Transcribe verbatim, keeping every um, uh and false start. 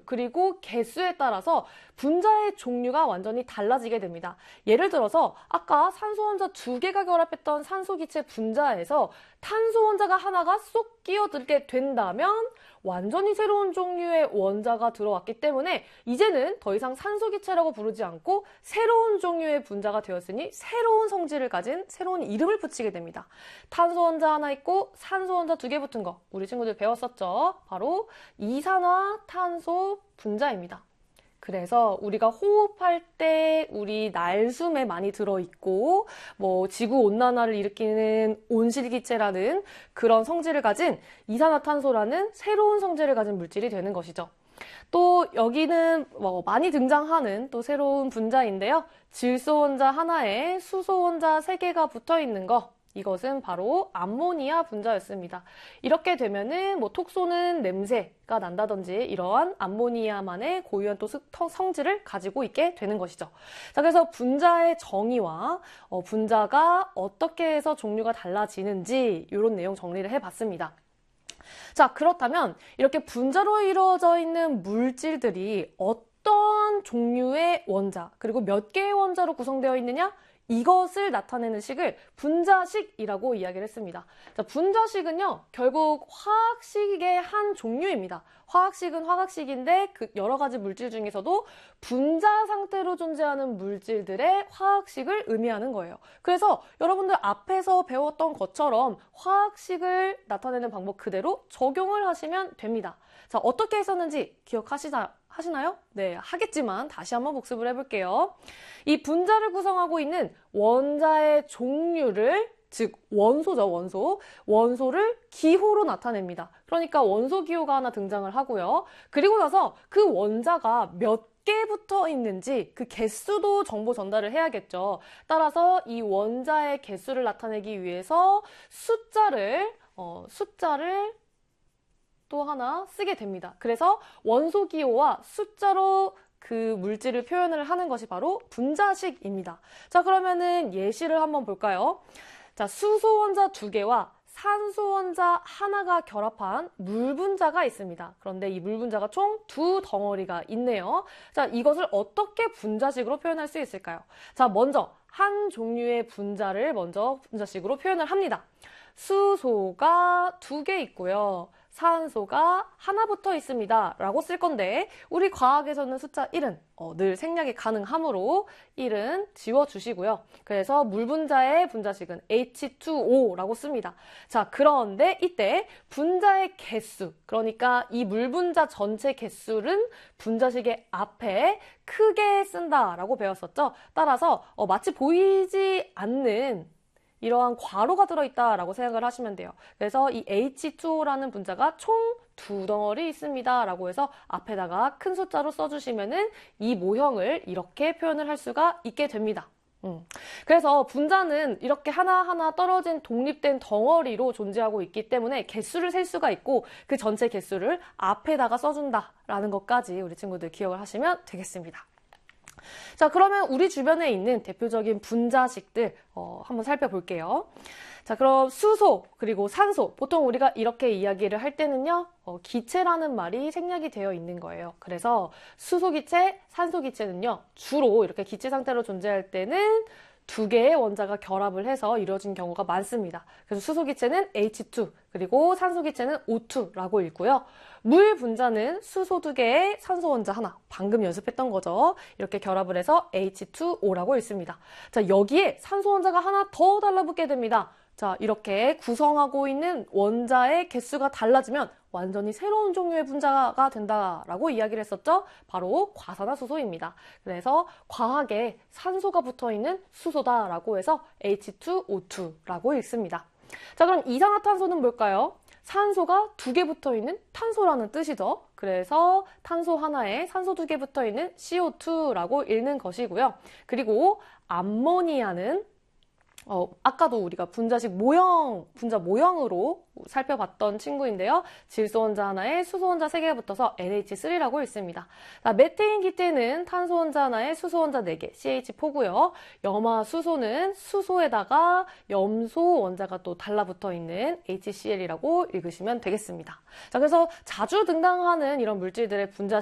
그리고 개수에 따라서 분자의 종류가 완전히 달라지게 됩니다. 예를 들어서 아까 산소 원자 두 개가 결합했던 산소기체 분자에서 탄소 원자가 하나가 쏙 끼어들게 된다면 완전히 새로운 종류의 원자가 들어왔기 때문에 이제는 더 이상 산소기체라고 부르지 않고 새로운 종류의 분자가 되었으니 새로운 성질을 가진 새로운 이름을 붙이게 됩니다. 탄소 원자 하나 있고 산소 원자 두 개 붙은 거 우리 친구들 배웠었죠? 바로 이산화탄소 분자입니다. 그래서 우리가 호흡할 때 우리 날숨에 많이 들어있고 뭐 지구온난화를 일으키는 온실기체라는 그런 성질을 가진 이산화탄소라는 새로운 성질을 가진 물질이 되는 것이죠. 또 여기는 뭐 많이 등장하는 또 새로운 분자인데요. 질소 원자 하나에 수소 원자 세 개가 붙어 있는 거. 이것은 바로 암모니아 분자였습니다. 이렇게 되면은 뭐 톡 쏘는 냄새가 난다든지 이러한 암모니아만의 고유한 또 성질을 가지고 있게 되는 것이죠. 자, 그래서 분자의 정의와 어, 분자가 어떻게 해서 종류가 달라지는지 이런 내용 정리를 해봤습니다. 자, 그렇다면 이렇게 분자로 이루어져 있는 물질들이 어떤 종류의 원자 그리고 몇 개의 원자로 구성되어 있느냐? 이것을 나타내는 식을 분자식이라고 이야기를 했습니다. 자, 분자식은요, 결국 화학식의 한 종류입니다. 화학식은 화학식인데 그 여러 가지 물질 중에서도 분자 상태로 존재하는 물질들의 화학식을 의미하는 거예요. 그래서 여러분들 앞에서 배웠던 것처럼 화학식을 나타내는 방법 그대로 적용을 하시면 됩니다. 자, 어떻게 했었는지 기억하시나요? 하시나요? 네, 하겠지만 다시 한번 복습을 해볼게요. 이 분자를 구성하고 있는 원자의 종류를, 즉 원소죠, 원소. 원소를 기호로 나타냅니다. 그러니까 원소 기호가 하나 등장을 하고요. 그리고 나서 그 원자가 몇 개 붙어 있는지 그 개수도 정보 전달을 해야겠죠. 따라서 이 원자의 개수를 나타내기 위해서 숫자를, 어, 숫자를 또 하나 쓰게 됩니다. 그래서 원소 기호와 숫자로 그 물질을 표현을 하는 것이 바로 분자식입니다. 자, 그러면은 예시를 한번 볼까요? 자, 수소 원자 두 개와 산소 원자 하나가 결합한 물 분자가 있습니다. 그런데 이 물 분자가 총 두 덩어리가 있네요. 자, 이것을 어떻게 분자식으로 표현할 수 있을까요? 자, 먼저 한 종류의 분자를 먼저 분자식으로 표현을 합니다. 수소가 두 개 있고요. 산소가 하나 붙어 있습니다. 라고 쓸 건데 우리 과학에서는 숫자 일은 어, 늘 생략이 가능하므로 일은 지워주시고요. 그래서 물 분자의 분자식은 에이치 투 오라고 씁니다. 자, 그런데 이때 분자의 개수, 그러니까 이 물 분자 전체 개수는 분자식의 앞에 크게 쓴다라고 배웠었죠. 따라서 어, 마치 보이지 않는 이러한 괄호가 들어있다라고 생각을 하시면 돼요. 그래서 이 에이치 투 오라는 분자가 총 두 덩어리 있습니다. 라고 해서 앞에다가 큰 숫자로 써주시면은 이 모형을 이렇게 표현을 할 수가 있게 됩니다. 음. 그래서 분자는 이렇게 하나하나 떨어진 독립된 덩어리로 존재하고 있기 때문에 개수를 셀 수가 있고 그 전체 개수를 앞에다가 써준다라는 것까지 우리 친구들 기억을 하시면 되겠습니다. 자, 그러면 우리 주변에 있는 대표적인 분자식들 어, 한번 살펴볼게요. 자, 그럼 수소 그리고 산소, 보통 우리가 이렇게 이야기를 할 때는요, 어, 기체라는 말이 생략이 되어 있는 거예요. 그래서 수소기체, 산소기체는요, 주로 이렇게 기체 상태로 존재할 때는 두 개의 원자가 결합을 해서 이루어진 경우가 많습니다. 그래서 수소기체는 에이치 투, 그리고 산소기체는 오 투라고 읽고요. 물 분자는 수소 두 개에 산소 원자 하나, 방금 연습했던 거죠. 이렇게 결합을 해서 에이치 투 오라고 읽습니다. 자, 여기에 산소 원자가 하나 더 달라붙게 됩니다. 자, 이렇게 구성하고 있는 원자의 개수가 달라지면 완전히 새로운 종류의 분자가 된다라고 이야기를 했었죠. 바로 과산화수소입니다. 그래서 과학에 산소가 붙어있는 수소다라고 해서 에이치 투 오 투라고 읽습니다. 자, 그럼 이산화탄소는 뭘까요? 산소가 두 개 붙어있는 탄소라는 뜻이죠. 그래서 탄소 하나에 산소 두 개 붙어있는 씨 오 투라고 읽는 것이고요. 그리고 암모니아는 어, 아까도 우리가 분자식 모형, 분자 모형으로 살펴봤던 친구인데요. 질소 원자 하나에 수소 원자 세 개가 붙어서 엔 에이치 쓰리라고 읽습니다. 자, 메테인 기체는 탄소 원자 하나에 수소 원자 네 개, 씨 에이치 포고요. 염화수소는 수소에다가 염소 원자가 또 달라붙어 있는 에이치 씨 엘이라고 읽으시면 되겠습니다. 자, 그래서 자주 등장하는 이런 물질들의 분자